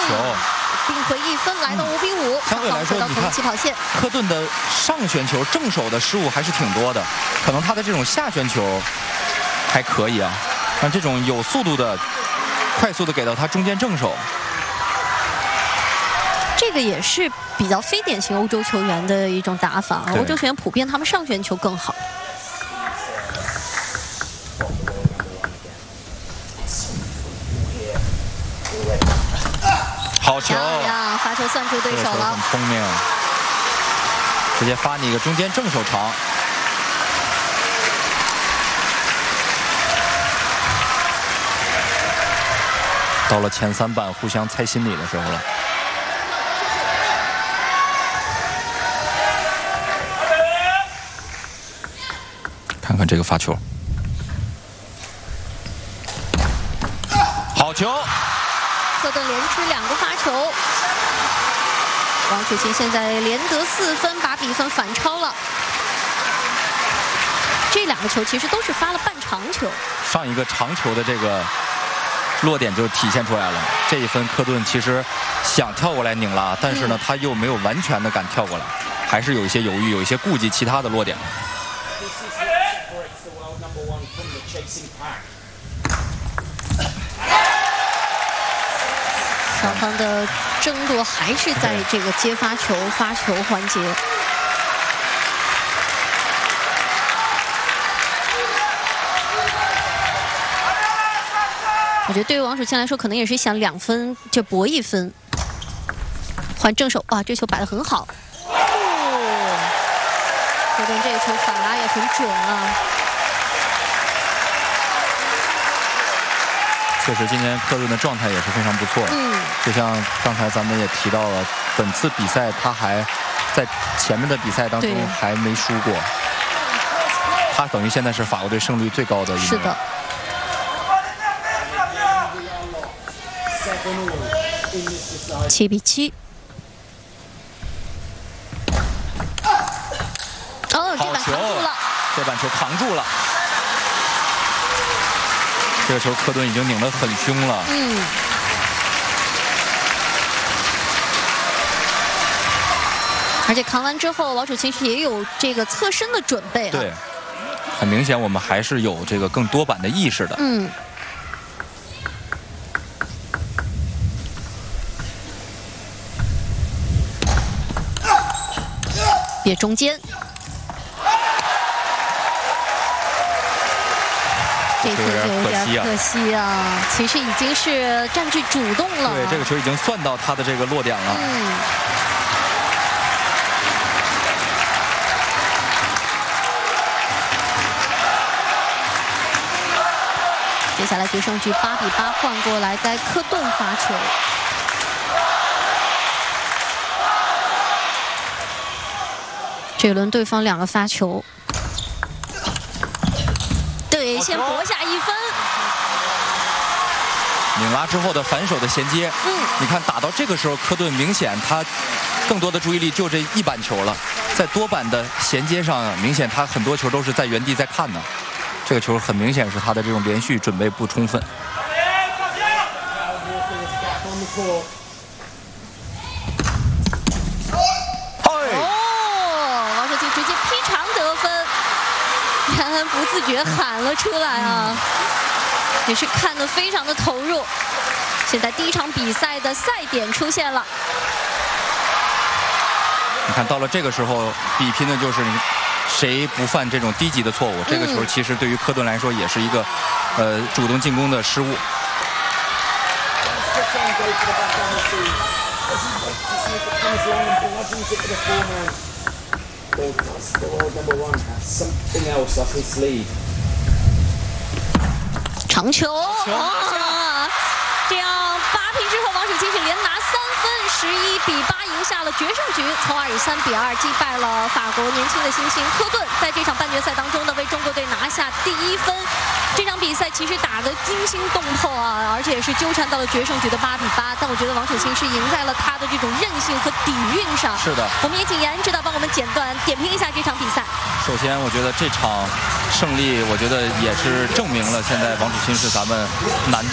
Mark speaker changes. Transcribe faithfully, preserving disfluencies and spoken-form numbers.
Speaker 1: 并回一分，来到五比五。
Speaker 2: 相对来说，你看
Speaker 1: 起跑线，
Speaker 2: 科顿的上旋球正手的失误还是挺多的，可能他的这种下旋球还可以啊，但这种有速度的、快速的给到他中间正手。
Speaker 1: 这个也是比较非典型欧洲球员的一种打法。欧洲球员普遍他们上旋球更好。
Speaker 2: 好球！
Speaker 1: 呀，发球算出对手了，
Speaker 2: 很聪明，直接发你一个中间正手长。到了前三板互相猜心理的时候了。 看看这个发球，好球！
Speaker 1: 科顿连吃两个发球，王楚钦现在连得四分，把比分反超了。这两个球其实都是发了半长球，
Speaker 2: 上一个长球的这个落点就体现出来了。这一分科顿其实想跳过来拧拉，但是呢，嗯、他又没有完全的敢跳过来，还是有一些犹豫，有一些顾忌其他的落点。
Speaker 1: 双方的争夺还是在这个接发球、发球环节。我觉得对于王楚钦来说，可能也是想两分就搏一分。换正手啊，这球摆得很好。哦，科顿这个球反拉也很准啊。
Speaker 2: 确实，今天科顿的状态也是非常不错。嗯，就像刚才咱们也提到了，本次比赛他还在前面的比赛当中还没输过。他等于现在是法国队胜率最高的一名。
Speaker 1: 是的。七比七。哦，这板扛住了。
Speaker 2: 这板球扛住了。 这个球科顿已经拧得很凶了。嗯。
Speaker 1: 而且扛完之后，王楚钦是也有这个侧身的准备。
Speaker 2: 对，很明显我们还是有这个更多板的意识的。嗯。
Speaker 1: 别中间。 这次就有点可惜啊，其实已经是占据主动了。
Speaker 2: 对，这个球已经算到他的这个落点了。嗯。
Speaker 1: 接下来决胜局八比八换过来，该科顿发球。这轮对方两个发球。 对，先搏下一分。
Speaker 2: 拧拉之后的反手的衔接，嗯，你看打到这个时候，科顿明显他更多的注意力就这一板球了，在多板的衔接上，明显他很多球都是在原地在看呢。这个球很明显是他的这种连续准备不充分。
Speaker 1: 哦，王楚钦直接劈长得分。 然恩不自觉喊了出来啊，也是看得非常的投入。现在第一场比赛的赛点出现了。
Speaker 2: 你看到了这个时候，比拼的就是谁不犯这种低级的错误。这个球其实对于科顿来说也是一个呃主动进攻的失误。
Speaker 1: 长球，哇！这样八平之后，王楚钦是连拿三分，十一比八赢下了决胜局，从而以三比二击败了法国年轻的新星科顿，在这场半决赛当中呢，为中国队拿下第一分。这场比赛其实打得惊心动魄啊，而且也是纠缠到了决胜局的八比八。但我觉得王楚钦是赢在了他的这种韧性和底蕴上。
Speaker 2: 是的，
Speaker 1: 我们也请严指导帮我们简短点评一下这场比赛。
Speaker 2: 首先，我觉得这场胜利，我觉得也是证明了现在王楚钦是咱们男。